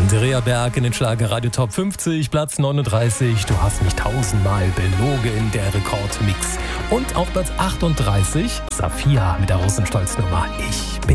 Andrea Berg in den Schlagerradio Top 50, Platz 39. Du hast mich tausendmal belogen, der Rekordmix. Und auf Platz 38 Safia mit der Rosenstolz-Nummer Ich bin